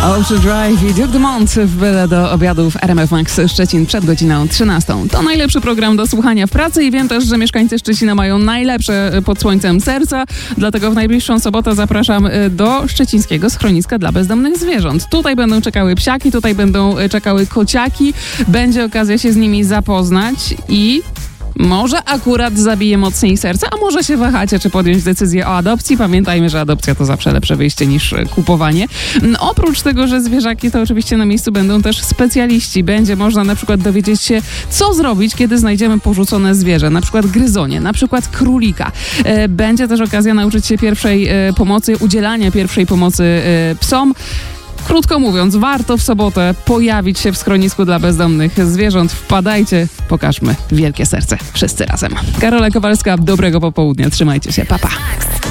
Ocean Drive i Duke Dumont w byle do obiadów RMF Max Szczecin przed godziną 13. To najlepszy program do słuchania w pracy i wiem też, że mieszkańcy Szczecina mają najlepsze pod słońcem serca, dlatego w najbliższą sobotę zapraszam do szczecińskiego schroniska dla bezdomnych zwierząt. Tutaj będą czekały psiaki, tutaj będą czekały kociaki, będzie okazja się z nimi zapoznać i może akurat zabije mocniej serce, a może się wahacie, czy podjąć decyzję o adopcji. Pamiętajmy, że adopcja to zawsze lepsze wyjście niż kupowanie. Oprócz tego, że zwierzaki, to oczywiście na miejscu będą też specjaliści. Będzie można na przykład dowiedzieć się, co zrobić, kiedy znajdziemy porzucone zwierzę, na przykład gryzonie, na przykład królika. Będzie też okazja nauczyć się pierwszej pomocy, udzielania pierwszej pomocy psom. Krótko mówiąc, warto w sobotę pojawić się w schronisku dla bezdomnych zwierząt. Wpadajcie, pokażmy wielkie serce wszyscy razem. Karola Kowalska, dobrego popołudnia, trzymajcie się, pa pa.